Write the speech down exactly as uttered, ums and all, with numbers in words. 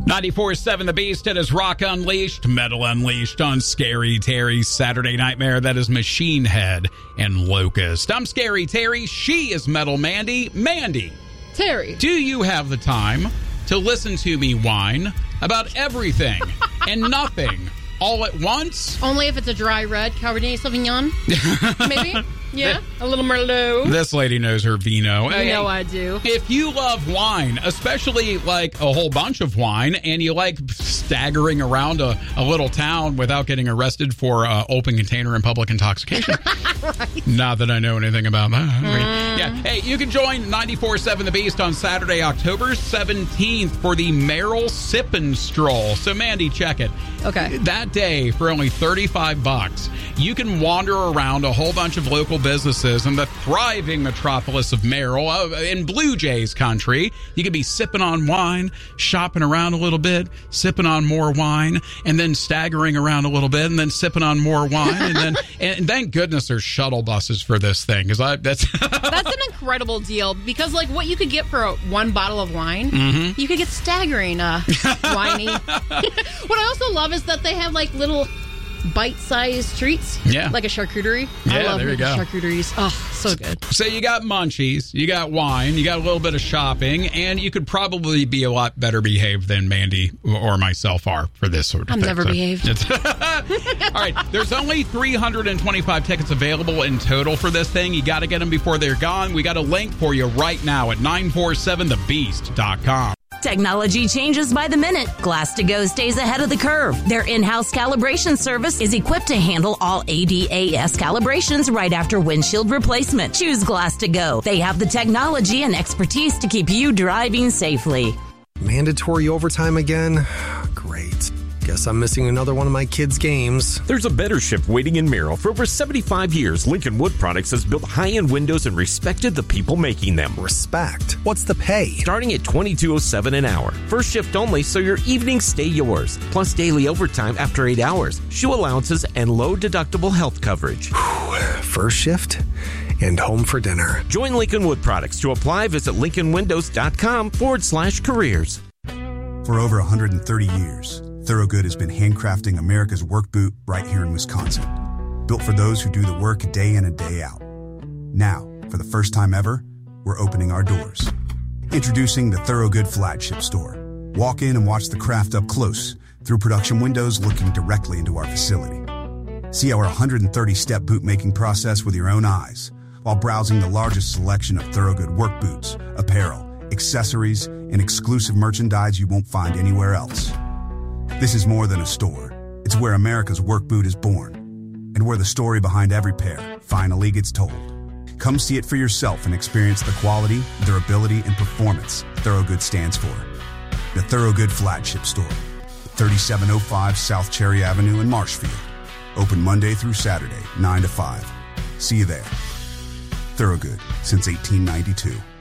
ninety-four point seven The Beast. It is Rock Unleashed, Metal Unleashed on Scary Terry's Saturday Nightmare. That is Machine Head and Locust. I'm Scary Terry. She is Metal Mandy. Mandy. Terry. Do you have the time to listen to me whine about everything and nothing all at once? Only if it's a dry red Cabernet Sauvignon. Maybe. Yeah, a little Merlot. This lady knows her vino. I know I do. If you love wine, especially like a whole bunch of wine, and you like staggering around a, a little town without getting arrested for uh, open container and public intoxication. Right. Not that I know anything about that. Mm. Yeah. Hey, you can join ninety-four point seven The Beast on Saturday, October seventeenth for the Merrill Sip and Stroll. So, Mandy, check it. Okay. That day, for only thirty-five bucks, you can wander around a whole bunch of local businesses in the thriving metropolis of Merrill, uh, in Blue Jays country. You could be sipping on wine, shopping around a little bit, sipping on more wine, and then staggering around a little bit, and then sipping on more wine, and then and thank goodness there's shuttle buses for this thing, because I that's that's an incredible deal, because like what you could get for a, one bottle of wine, mm-hmm. you could get staggering uh, whiny. What I also love is that they have like little bite-sized treats, yeah, like a charcuterie. Yeah, I love there you go. Charcuteries. Oh, so good. So you got munchies, you got wine, you got a little bit of shopping, and you could probably be a lot better behaved than Mandy or myself are for this sort of I'm thing. I'm never so, behaved. All right, there's only three hundred twenty-five tickets available in total for this thing. You got to get them before they're gone. We got a link for you right now at nine four seven the beast dot com. Technology changes by the minute. Glass to Go stays ahead of the curve. Their in-house calibration service is equipped to handle all A D A S calibrations right after windshield replacement. Choose Glass to Go. They have the technology and expertise to keep you driving safely. Mandatory overtime again? Great. Guess I'm missing another one of my kids' games. There's a better shift waiting in Merrill. For over seventy-five years, Lincoln Wood Products has built high-end windows and respected the people making them. Respect? What's the pay? Starting at twenty-two oh seven an hour. First shift only, so your evenings stay yours. Plus daily overtime after eight hours, shoe allowances, and low-deductible health coverage. First shift and home for dinner. Join Lincoln Wood Products. To apply, visit lincolnwindows.com forward slash careers. For over one hundred thirty years, Thorogood has been handcrafting America's work boot right here in Wisconsin. Built for those who do the work day in and day out. Now, for the first time ever, we're opening our doors. Introducing the Thorogood Flagship Store. Walk in and watch the craft up close through production windows looking directly into our facility. See our one hundred thirty step boot making process with your own eyes while browsing the largest selection of Thorogood work boots, apparel, accessories, and exclusive merchandise you won't find anywhere else. This is more than a store. It's where America's work boot is born, and where the story behind every pair finally gets told. Come see it for yourself and experience the quality, durability, and performance Thorogood stands for. The Thorogood Flagship Store, thirty-seven oh five South Cherry Avenue in Marshfield. Open Monday through Saturday, nine to five. See you there. Thorogood, since eighteen ninety-two.